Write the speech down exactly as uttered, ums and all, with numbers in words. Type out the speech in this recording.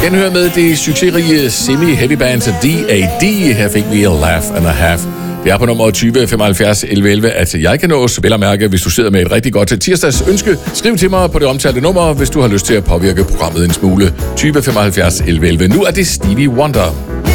Genhør med det succesrige semi-heavy band D A D. Her fik vi A Laugh and a Half. Det er på nummer tyve femoghalvfjerds elleve elleve, at jeg kan nås. Vel at mærke, hvis du sidder med et rigtig godt tirsdags ønske. Skriv til mig på det omtalte nummer, hvis du har lyst til at påvirke programmet en smule. tyve femoghalvfjerds elleve elleve. Nu er det Stevie Wonder.